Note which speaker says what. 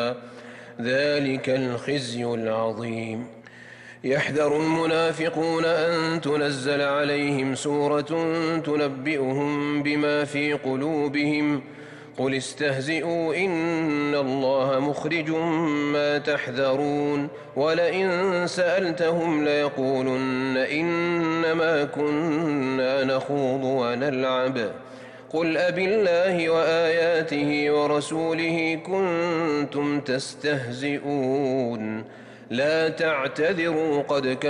Speaker 1: ذلك الخزي العظيم. يحذر المنافقون أن تنزل عليهم سورة تنبئهم بما في قلوبهم قل استهزئوا إن الله مخرج ما تحذرون ولئن سألتهم ليقولن إنما كنا نخوض ونلعب قل أبالله وآياته ورسوله كنتم تستهزئون لا تعتذروا قد